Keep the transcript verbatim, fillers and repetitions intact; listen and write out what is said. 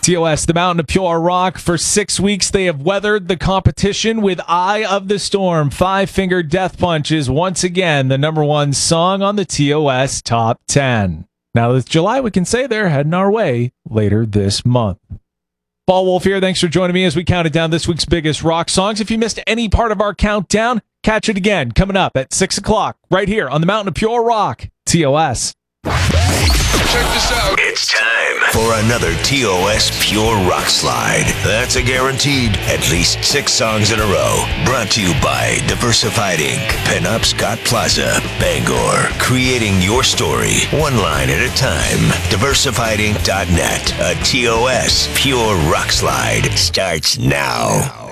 T O S, the Mountain of Pure Rock. For six weeks, they have weathered the competition with Eye of the Storm. Five Finger Death Punch is once again the number one song on the T O S Top ten. Now, with July, we can say they're heading our way later this month. Paul Wolf here. Thanks for joining me as we counted down this week's biggest rock songs. If you missed any part of our countdown, catch it again coming up at six o'clock right here on the Mountain of Pure Rock, T O S. Check this out. It's time for another T O S Pure Rock Slide. That's a guaranteed at least six songs in a row. Brought to you by Diversified Incorporated. Pinup Scott Plaza, Bangor. Creating your story, one line at a time. diversified inc dot net. A T O S Pure Rock Slide starts now.